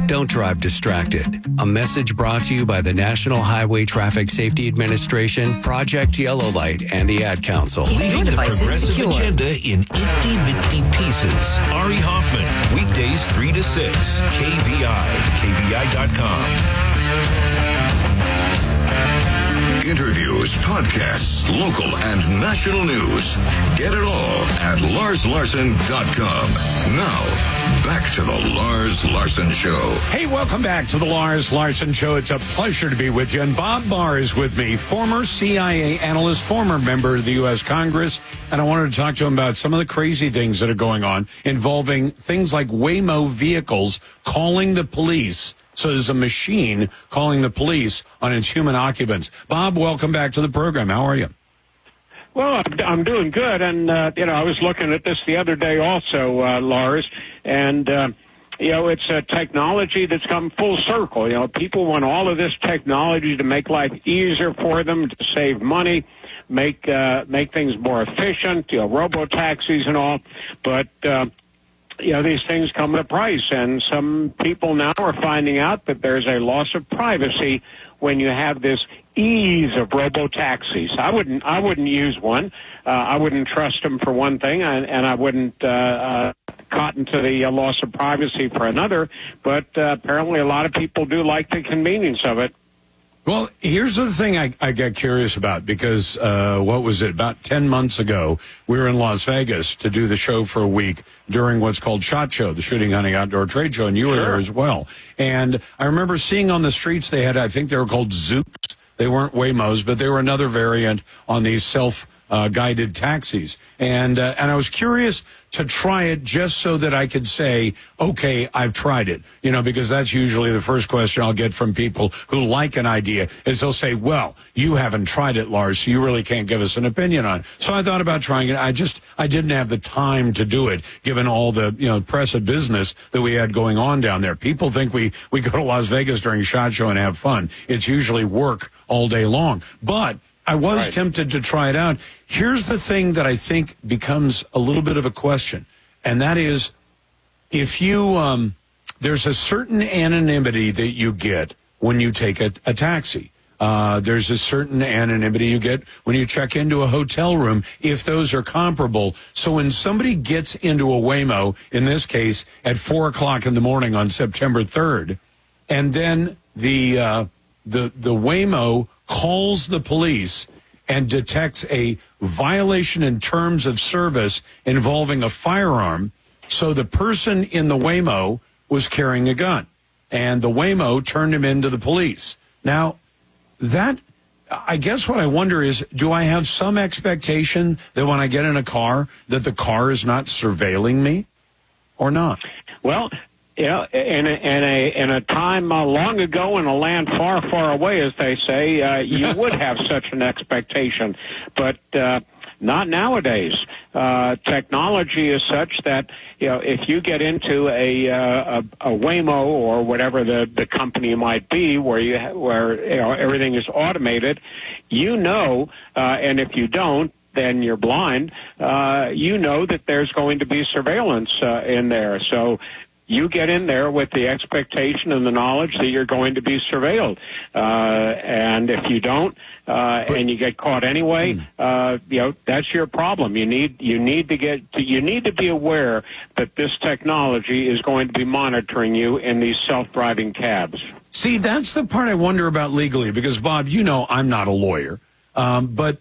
Don't drive distracted. A message brought to you by the National Highway Traffic Safety Administration, Project Yellow Light, and the Ad Council. Leaving the progressive agenda in itty-bitty pieces. Ari Hoffman, weekdays 3 to 6, KVI, KVI.com. Interviews, podcasts, local and national news. Get it all at LarsLarson.com. Now, back to the Lars Larson Show. Hey, welcome back to the Lars Larson Show. It's a pleasure to be with you. And Bob Barr is with me, former CIA analyst, former member of the U.S. Congress. And I wanted to talk to him about some of the crazy things that are going on involving things like Waymo vehicles calling the police. So there's a machine calling the police on its human occupants. Bob, welcome back to the program. How are you? Well, I'm doing good. And, I was looking at this the other day also, Lars, and, it's a technology that's come full circle. People want all of this technology to make life easier for them, to save money, make things more efficient, robo-taxis and all. But, these things come at a price, and some people now are finding out that there's a loss of privacy when you have this ease of robo-taxis. I wouldn't use one. I wouldn't trust them for one thing, and I wouldn't cotton to the loss of privacy for another. But apparently a lot of people do like the convenience of it. Well, here's the thing I get curious about, because what was it, about 10 months ago, we were in Las Vegas to do the show for a week during what's called SHOT Show, the Shooting, Hunting, Outdoor Trade Show, and you were there as well. And I remember seeing on the streets they had, I think they were called Zooks. They weren't Waymos, but they were another variant on these self-guided taxis. And I was curious to try it just so that I could say, okay, I've tried it. Because that's usually the first question I'll get from people who like an idea, is they'll say, well, you haven't tried it, Lars, so you really can't give us an opinion on it. So I thought about trying it. I didn't have the time to do it, given all the, press of business that we had going on down there. People think we go to Las Vegas during SHOT Show and have fun. It's usually work all day long. But I was tempted to try it out. Here's the thing that I think becomes a little bit of a question, and that is, if you there's a certain anonymity that you get when you take a taxi. There's a certain anonymity you get when you check into a hotel room, if those are comparable. So when somebody gets into a Waymo, in this case at 4 o'clock in the morning on September 3rd, and then the Waymo calls the police and detects a violation in terms of service involving a firearm, so the person in the Waymo was carrying a gun, and the Waymo turned him into the police. Now, I guess what I wonder is, do I have some expectation that when I get in a car that the car is not surveilling me or not? Well, in a time long ago in a land far, far away, as they say, you would have such an expectation, but not nowadays. Technology is such that if you get into a Waymo or whatever the company might be, where everything is automated, and if you don't, then you're blind. That there's going to be surveillance in there. So you get in there with the expectation and the knowledge that you're going to be surveilled, and if you don't, and you get caught anyway, that's your problem. You need to be aware that this technology is going to be monitoring you in these self-driving cabs. See, that's the part I wonder about legally, because Bob, I'm not a lawyer, but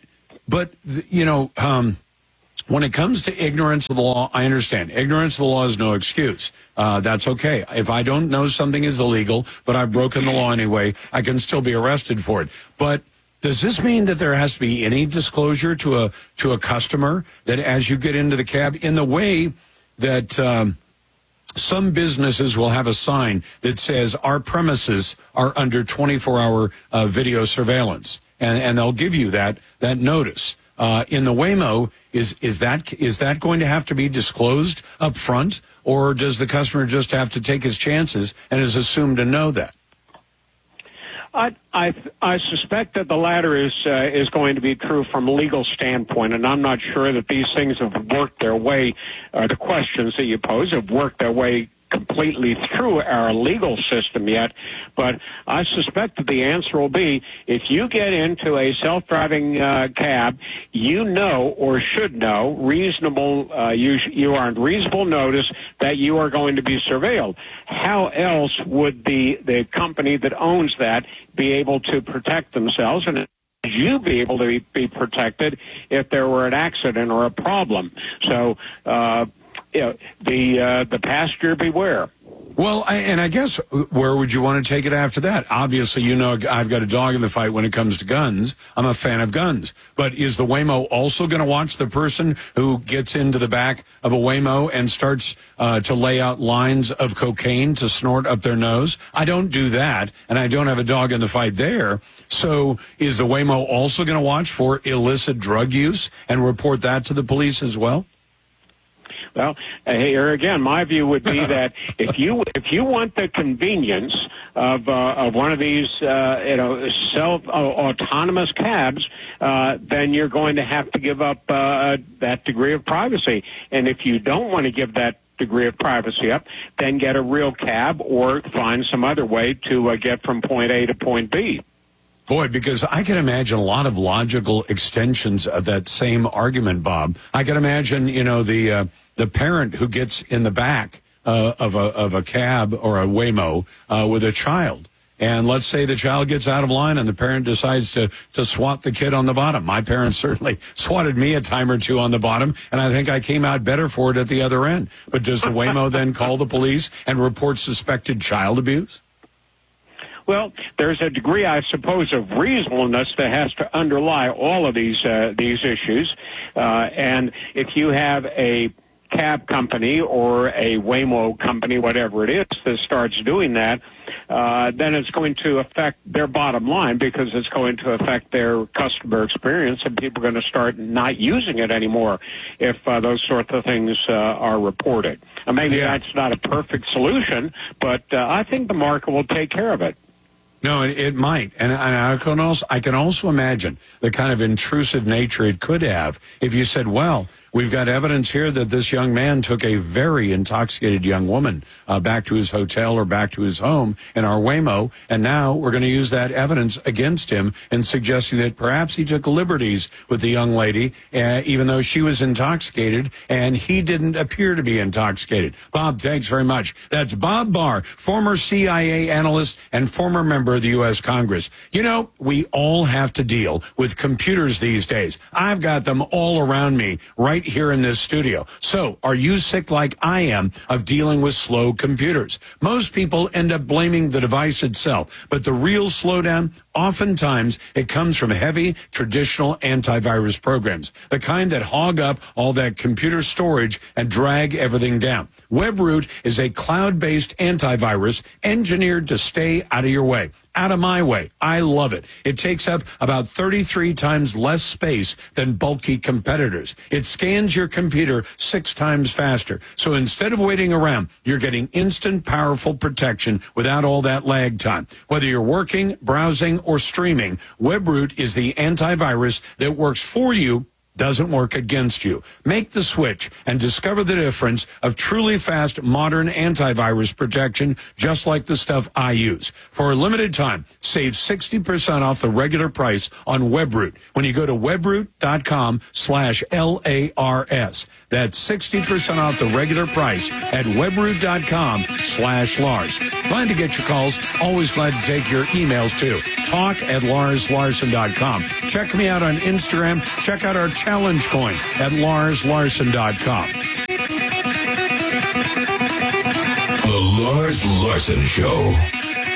when it comes to ignorance of the law, I understand. Ignorance of the law is no excuse. That's okay. If I don't know something is illegal, but I've broken the law anyway, I can still be arrested for it. But does this mean that there has to be any disclosure to a customer that as you get into the cab, in the way that some businesses will have a sign that says our premises are under 24-hour video surveillance, and they'll give you that notice. In the Waymo, is that going to have to be disclosed up front, or does the customer just have to take his chances and is assumed to know that? I suspect that the latter is going to be true from a legal standpoint, and I'm not sure that these things have worked their way, the questions that you pose have worked their way completely through our legal system yet, but I suspect that the answer will be if you get into a self-driving cab, you know or should know you are on reasonable notice that you are going to be surveilled. How else would the company that owns that be able to protect themselves, and you be able to be protected if there were an accident or a problem? So, the passenger beware. Well, I guess where would you want to take it after that? Obviously, I've got a dog in the fight when it comes to guns. I'm a fan of guns. But is the Waymo also going to watch the person who gets into the back of a Waymo and starts to lay out lines of cocaine to snort up their nose? I don't do that, and I don't have a dog in the fight there. So is the Waymo also going to watch for illicit drug use and report that to the police as well? Well, here again, my view would be that if you want the convenience of one of these self-autonomous cabs, then you're going to have to give up that degree of privacy. And if you don't want to give that degree of privacy up, then get a real cab or find some other way to get from point A to point B. Boy, because I can imagine a lot of logical extensions of that same argument, Bob. I can imagine, the parent who gets in the back of a cab or a Waymo with a child. And let's say the child gets out of line and the parent decides to swat the kid on the bottom. My parents certainly swatted me a time or two on the bottom, and I think I came out better for it at the other end. But does the Waymo then call the police and report suspected child abuse? Well, there's a degree, I suppose, of reasonableness that has to underlie all of these issues. And if you have a cab company or a Waymo company, whatever it is, that starts doing that, then it's going to affect their bottom line because it's going to affect their customer experience, and people are going to start not using it anymore if those sorts of things are reported. Maybe that's not a perfect solution, but I think the market will take care of it. No, it might. And I can also imagine the kind of intrusive nature it could have if you said, well, we've got evidence here that this young man took a very intoxicated young woman back to his hotel or back to his home in our Waymo, and now we're going to use that evidence against him in suggesting that perhaps he took liberties with the young lady, even though she was intoxicated, and he didn't appear to be intoxicated. Bob, thanks very much. That's Bob Barr, former CIA analyst and former member of the U.S. Congress. We all have to deal with computers these days. I've got them all around me right here in this studio. So, are you sick like I am of dealing with slow computers? Most people end up blaming the device itself, but the real slowdown, oftentimes, it comes from heavy, traditional antivirus programs, the kind that hog up all that computer storage and drag everything down. WebRoot is a cloud-based antivirus engineered to stay out of your way. Out of my way. I love it. It takes up about 33 times less space than bulky competitors. It scans your computer 6 times faster. So instead of waiting around, you're getting instant, powerful protection without all that lag time. Whether you're working, browsing, or streaming, WebRoot is the antivirus that works for you, doesn't work against you. Make the switch and discover the difference of truly fast, modern antivirus protection, just like the stuff I use. For a limited time, save 60% off the regular price on WebRoot when you go to webroot.com/LARS. That's 60% off the regular price at webroot.com/Lars. Glad to get your calls. Always glad to take your emails, too. talk@LarsLarson.com. Check me out on Instagram. Check out our challenge coin at LarsLarson.com. The Lars Larson Show.